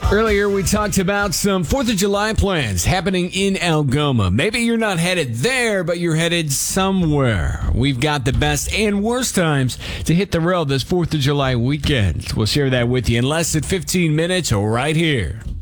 Earlier, we talked about some 4th of July plans happening in Algoma. Maybe you're not headed there, but you're headed somewhere. We've got the best and worst times to hit the road this 4th of July weekend. We'll share that with you in less than 15 minutes right here.